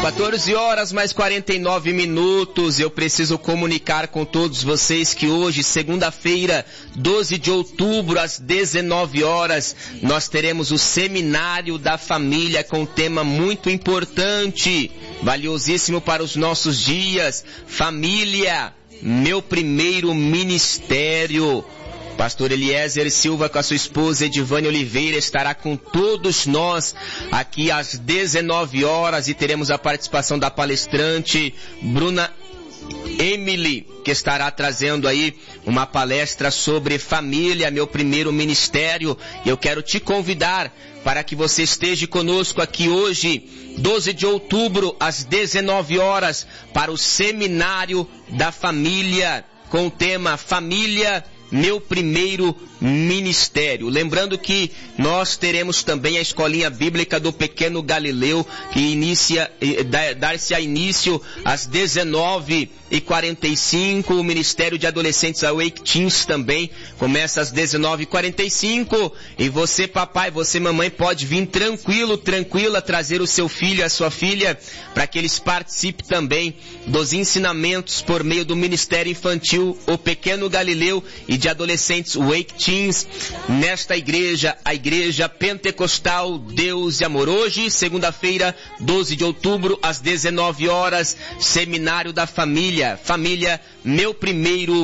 14 horas mais 49 minutos, eu preciso comunicar com todos vocês que hoje, segunda-feira, 12 de outubro, às 19 horas, nós teremos o Seminário da Família com um tema muito importante, valiosíssimo para os nossos dias, família, meu primeiro ministério. Pastor Eliezer Silva com a sua esposa Edivane Oliveira estará com todos nós aqui às 19 horas e teremos a participação da palestrante Bruna Emily, que estará trazendo aí uma palestra sobre família, meu primeiro ministério. Eu quero te convidar para que você esteja conosco aqui hoje, 12 de outubro, às 19 horas, para o Seminário da Família, com o tema Família, meu primeiro ministério. Lembrando que nós teremos também a escolinha bíblica do Pequeno Galileu, que dar-se a início às 19h45. O Ministério de Adolescentes Awake Teens também começa às 19h45. E você, papai, você, mamãe, pode vir tranquila, trazer o seu filho, a sua filha, para que eles participem também dos ensinamentos por meio do Ministério Infantil, o Pequeno Galileu, e de adolescentes Wake Teens, nesta igreja, a Igreja Pentecostal Deus e Amor. Hoje, segunda-feira, 12 de outubro, às 19 horas, Seminário da Família. Família, meu primeiro